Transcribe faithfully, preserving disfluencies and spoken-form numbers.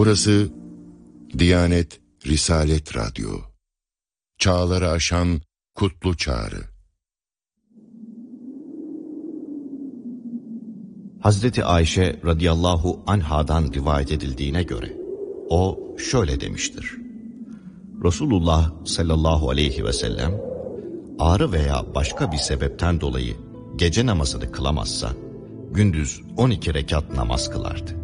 Burası Diyanet Risalet Radyo. Çağları aşan kutlu çağrı. Hazreti Ayşe radıyallahu anhadan rivayet edildiğine göre o şöyle demiştir: Resulullah sallallahu aleyhi ve sellem ağrı veya başka bir sebepten dolayı gece namazını kılamazsa gündüz on iki rekat namaz kılardı.